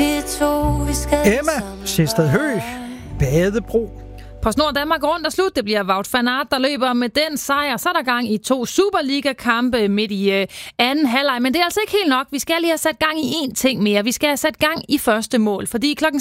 Emma Sjested Høgh, Badebro. På Snor Danmark rundt og slut. Det bliver Wout van Aert, der løber med den sejr. Så er der gang i 2 Superliga-kampe midt i anden halvleg. Men det er altså ikke helt nok. Vi skal lige have sat gang i én ting mere. Vi skal have sat gang i første mål. Fordi kl.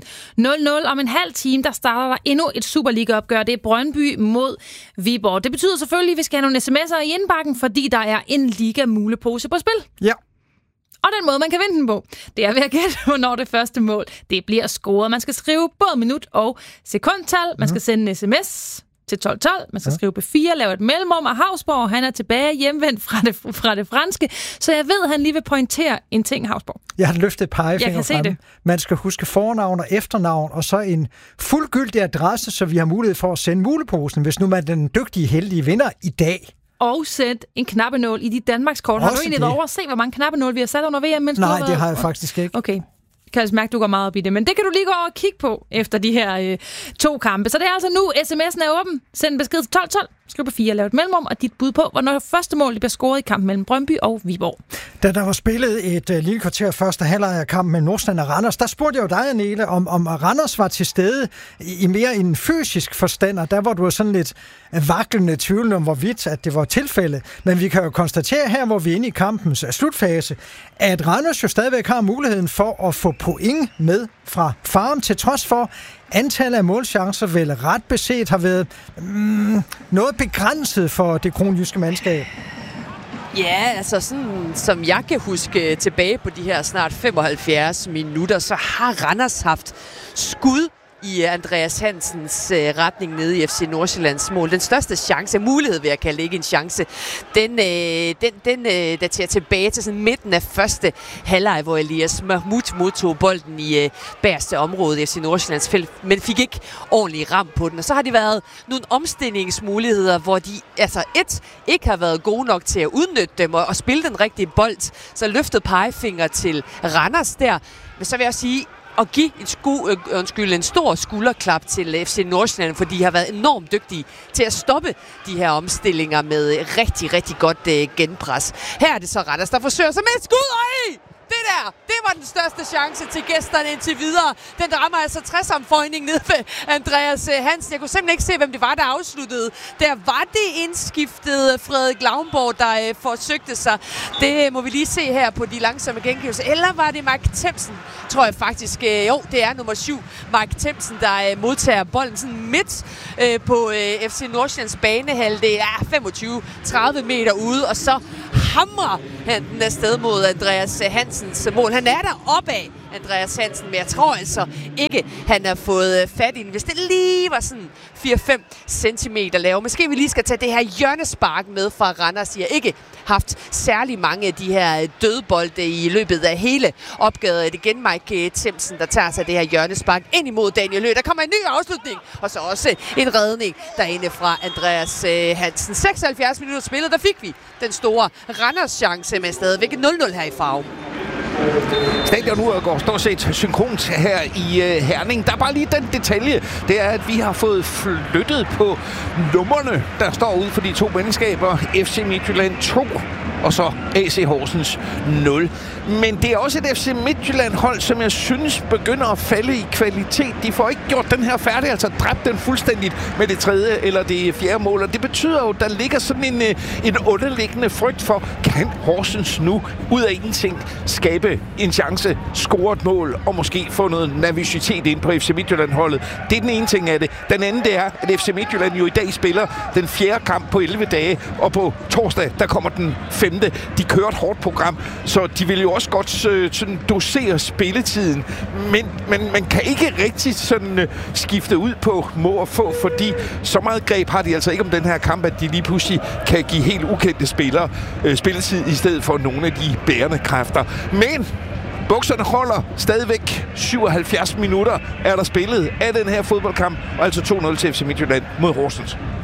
16.00 om en halv time, der starter der endnu et Superliga-opgør. Det er Brøndby mod Viborg. Det betyder selvfølgelig, at vi skal have nogle sms'er i indbakken, fordi der er en liga-mulepose på spil. Ja. Og den måde, man kan vinde den på, det er ved at gætte, hvornår det første mål det bliver scoret. Man skal skrive både minut og sekundtal. Man skal sende en sms til 1212. Man skal skrive B4, lave et mellemrum, og Hausborg, han er tilbage hjemvendt fra det franske. Så jeg ved, at han lige vil pointere en ting, Hausborg. Jeg har løftet pegefinger frem. Det. Man skal huske fornavn og efternavn, og så en fuldgyldig adresse, så vi har mulighed for at sende muleposen, hvis nu man er den dygtige, heldige vinder i dag. Og sæt en knappenål i dit Danmarkskort. Har du egentlig været over at se, hvor mange knappenål vi har sat under VM? Nej, det har jeg faktisk ikke. Okay. Jeg kan altså mærke, at du går meget op i det. Men det kan du lige gå over og kigge på efter de her 2 kampe. Så det er altså nu, sms'en er åben. Send en besked til 1212. Skriv på 4, lav et mellemrum, og dit bud på, hvornår første mål bliver scoret i kampen mellem Brøndby og Viborg. Da der var spillet et lille kvarter første halvleg af kampen med Nordsjælland og Randers, der spurgte jeg jo dig, Annele, om Randers var til stede i mere en fysisk forstand, og der var du sådan lidt vaklende tvivlende om, hvorvidt at det var tilfældet. Men vi kan jo konstatere her, hvor vi er inde i kampens slutfase, at Randers jo stadigvæk har muligheden for at få point med fra Farum, til trods for, antallet af målchancer vel ret beset har været noget begrænset for det kronjyske mandskab. Ja, altså sådan som jeg kan huske tilbage på de her snart 75 minutter, så har Randers haft skud i Andreas Hansens retning nede i FC Nordsjællands mål. Den største chance, mulighed vil jeg kalde ikke en chance, den daterer tilbage til sådan midten af første halvleg, hvor Elias Mahmoud modtog bolden i bagerste område i FC Nordsjællands felt, men fik ikke ordentlig ram på den. Og så har det været nogle omstillingsmuligheder, hvor de altså ikke har været gode nok til at udnytte dem og spille den rigtige bold. Så løftede pegefinger til Randers der. Men så vil jeg sige, at give en stor skulderklap til FC Nordsjælland, for de har været enormt dygtige til at stoppe de her omstillinger med rigtig, rigtig godt genpres. Her er det så Randers, der forsøger sig med et skud, det var den største chance til gæsterne indtil videre. Den rammer altså 60-omføjning ned ved Andreas Hansen. Jeg kunne simpelthen ikke se, hvem det var, der afsluttede. Der var det indskiftede Frederik Lauenborg, der forsøgte sig. Det må vi lige se her på de langsomme gengivelser. Eller var det Mark Themsen, tror jeg faktisk. Jo, det er nummer 7, Mark Themsen, der modtager bolden sådan midt på FC Nordsjællands banehalvdel. Det er 25-30 meter ude, og så hamrer han den afsted mod Andreas Hansens mål. Han er der opad, Andreas Hansen, men jeg tror altså ikke, han har fået fat i den. Hvis det lige var sådan 4-5 centimeter lav. Måske vi lige skal tage det her hjørnespark med fra Randers. De har ikke haft særlig mange af de her dødbolde i løbet af hele opgaven. Det igen Mike Themsen, der tager sig det her hjørnespark ind imod Daniel Lø. Der kommer en ny afslutning, og så også en redning derinde fra Andreas Hansen. 76 minutter spillet, der fik vi den store Randers chance med stadigvæk 0-0 her i Farum. Stadionuret går stort set synkront her i Herning. Der er bare lige den detalje, det er, at vi har fået flyttet på numrene, der står ude for de 2 mandskaber. FC Midtjylland 2 og så AC Horsens 0. Men det er også et FC Midtjylland-hold, som jeg synes begynder at falde i kvalitet. De får ikke gjort den her færdig, altså dræbt den fuldstændigt med det 3. eller det 4. mål. Og det betyder jo, at der ligger sådan en underliggende frygt for, kan Horsens nu ud af ingenting skabe en chance, score et mål og måske få noget nervøsitet ind på FC Midtjylland-holdet. Det er den ene ting af det. Den anden, det er, at FC Midtjylland jo i dag spiller den 4. kamp på 11 dage, og på torsdag, der kommer den 5. De kører et hårdt program, så de vil jo også godt sådan dosere spilletiden, men man kan ikke rigtig sådan skifte ud på må og få, fordi så meget greb har de altså ikke om den her kamp, at de lige pludselig kan give helt ukendte spillere spilletid i stedet for nogle af de bærende kræfter. Men bukserne holder stadigvæk. 77 minutter er der spillet af den her fodboldkamp, og altså 2-0 til FC Midtjylland mod Horsens.